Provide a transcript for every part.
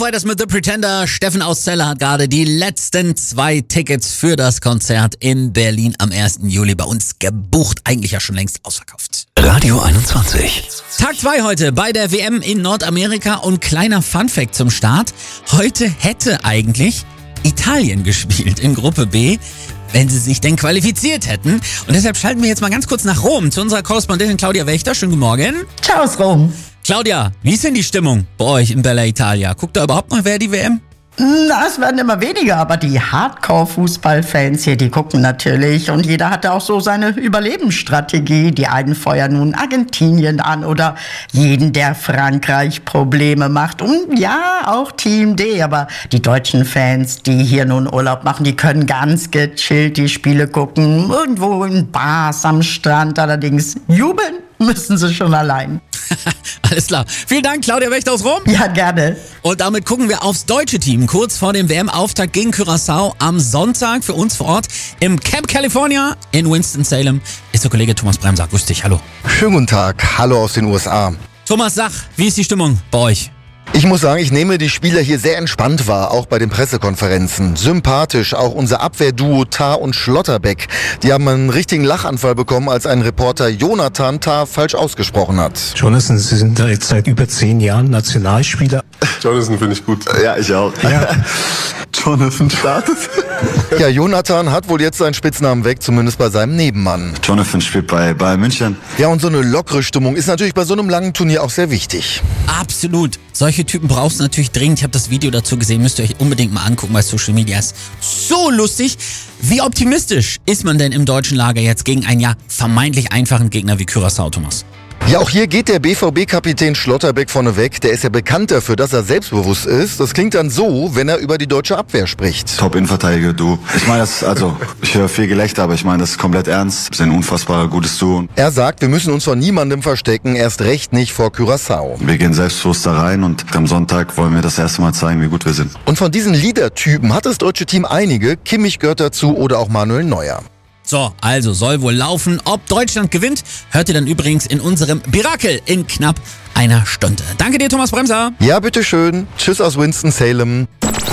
Das mit The Pretender. Steffen aus Celle hat gerade die letzten 2 Tickets für das Konzert in Berlin am 1. Juli bei uns gebucht. Eigentlich ja schon längst ausverkauft. Radio 21. Tag 2 heute bei der WM in Nordamerika und kleiner Funfact zum Start. Heute hätte eigentlich Italien gespielt in Gruppe B, wenn sie sich denn qualifiziert hätten. Und deshalb schalten wir jetzt mal ganz kurz nach Rom zu unserer Korrespondentin Claudia Wächter. Schönen guten Morgen. Ciao aus Rom. Claudia, wie ist denn die Stimmung bei euch in Bella Italia? Guckt da überhaupt noch wer die WM? Na, es werden immer weniger, aber die Hardcore-Fußballfans hier, die gucken natürlich. Und jeder hatte auch so seine Überlebensstrategie. Die einen feuern nun Argentinien an oder jeden, der Frankreich Probleme macht. Und ja, auch Team D. Aber die deutschen Fans, die hier nun Urlaub machen, die können ganz gechillt die Spiele gucken. Irgendwo in Bars am Strand. Allerdings jubeln müssen sie schon allein. Alles klar. Vielen Dank, Claudia Wächter aus Rom. Ja, gerne. Und damit gucken wir aufs deutsche Team. Kurz vor dem WM-Auftakt gegen Curaçao am Sonntag für uns vor Ort im Camp California in Winston-Salem ist der Kollege Thomas Bremser. Grüß dich, hallo. Schönen guten Tag, hallo aus den USA. Thomas, sag, wie ist die Stimmung bei euch? Ich muss sagen, ich nehme die Spieler hier sehr entspannt wahr, auch bei den Pressekonferenzen. Sympathisch, auch unser Abwehrduo Tah und Schlotterbeck. Die haben einen richtigen Lachanfall bekommen, als ein Reporter Jonathan Tah falsch ausgesprochen hat. Jonathan, Sie sind da jetzt seit über 10 Jahren Nationalspieler. Jonathan finde ich gut. Ja, ich auch. Ja. Jonathan startet. Ja, Jonathan hat wohl jetzt seinen Spitznamen weg, zumindest bei seinem Nebenmann. Jonathan spielt bei Bayern München. Ja, und so eine lockere Stimmung ist natürlich bei so einem langen Turnier auch sehr wichtig. Absolut. Solche Typen brauchst du natürlich dringend. Ich habe das Video dazu gesehen, müsst ihr euch unbedingt mal angucken bei Social Media. Ist so lustig. Wie optimistisch ist man denn im deutschen Lager jetzt gegen einen ja vermeintlich einfachen Gegner wie Curaçao, Thomas? Ja, auch hier geht der BVB-Kapitän Schlotterbeck vorne weg. Der ist ja bekannt dafür, dass er selbstbewusst ist. Das klingt dann so, wenn er über die deutsche Abwehr spricht. Top-Innenverteidiger, du. Ich meine, ich höre viel Gelächter, aber ich meine das ist komplett ernst. Das ist ein unfassbar gutes Duo. Er sagt, wir müssen uns vor niemandem verstecken, erst recht nicht vor Curaçao. Wir gehen selbstbewusst da rein und am Sonntag wollen wir das erste Mal zeigen, wie gut wir sind. Und von diesen Leader-Typen hat das deutsche Team einige. Kimmich gehört dazu oder auch Manuel Neuer. So, also soll wohl laufen. Ob Deutschland gewinnt, hört ihr dann übrigens in unserem Mirakel in knapp einer Stunde. Danke dir, Thomas Bremser. Ja, bitteschön. Tschüss aus Winston-Salem.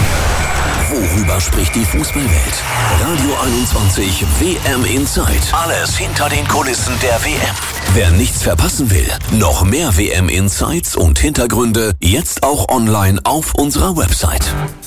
Worüber spricht die Fußballwelt? Radio 21 WM Insight. Alles hinter den Kulissen der WM. Wer nichts verpassen will, noch mehr WM Insights und Hintergründe jetzt auch online auf unserer Website.